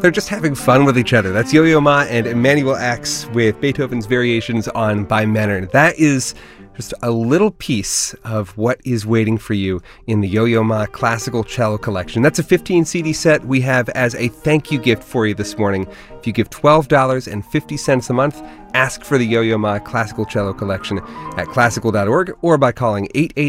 they're just having fun with each other. That's Yo-Yo Ma and Emanuel X with Beethoven's Variations on By Menner. That is just a little piece of what is waiting for you in the Yo-Yo Ma Classical Cello Collection. That's a 15 CD set we have as a thank you gift for you this morning. If you give $12.50 a month, ask for the Yo-Yo Ma Classical Cello Collection at classical.org or by calling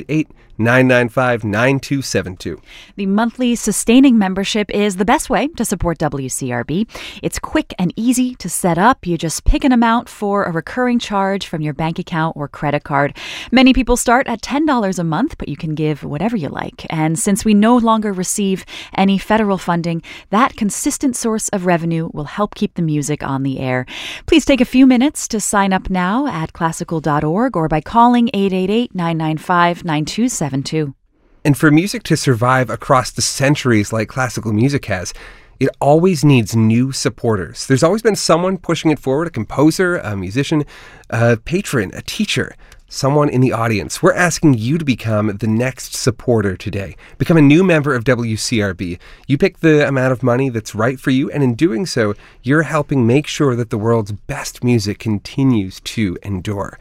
888-995-9272. The monthly sustaining membership is the best way to support WCRB. It's quick and easy to set up. You just pick an amount for a recurring charge from your bank account or credit card. Many people start at $10 a month, but you can give whatever you like. And since we no longer receive any federal funding, that consistent source of revenue will help keep the music on the air. Please take a few minutes to sign up now at classical.org or by calling 888-995-9272. And for music to survive across the centuries like classical music has, it always needs new supporters. There's always been someone pushing it forward, a composer, a musician, a patron, a teacher, someone in the audience. We're asking you to become the next supporter today. Become a new member of WCRB. You pick the amount of money that's right for you, and in doing so, you're helping make sure that the world's best music continues to endure.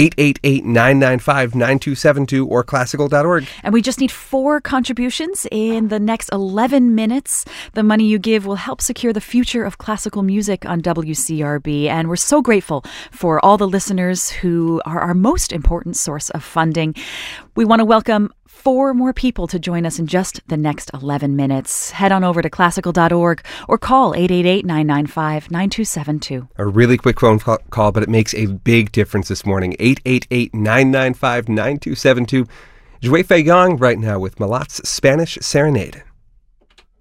888-995-9272 or classical.org. And we just need 4 contributions in the next 11 minutes. The money you give will help secure the future of classical music on WCRB, and we're so grateful for all the listeners who are our most important source of funding. We want to welcome 4 more people to join us in just the next 11 minutes. Head on over to classical.org or call 888-995-9272. A really quick phone call, but it makes a big difference this morning. 888-995-9272. Zhui Fei Gong right now with Malat's Spanish Serenade.